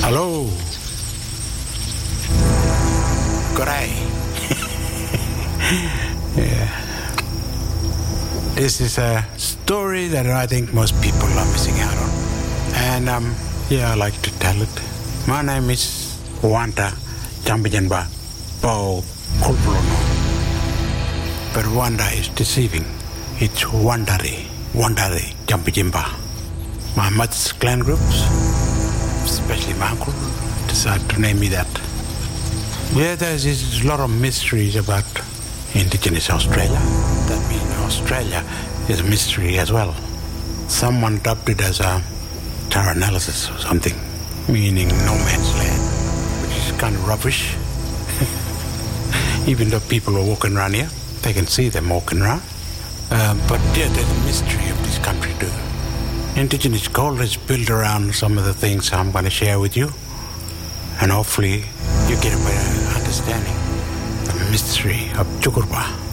Hello. Good day. Yeah. This is a story that I think most people are missing out on. And I like to tell it. My name is Wanda Jambajanba Pau Kulpulono. But Wanda is deceiving. It's Wandari Jambajanba. My mother's clan groups, especially my uncle, decided to name me that. Yeah, there's a lot of mysteries about Indigenous Australia. That means Australia is a mystery as well. Someone dubbed it as a Terra Analysis or something, meaning no man's land, which is kind of rubbish. Even though people are walking around here, they can see them walking around. But yeah, there's a mystery of this country too. Indigenous culture is built around some of the things I'm going to share with you, and hopefully you get a better understanding of the mystery of Tjukurpa.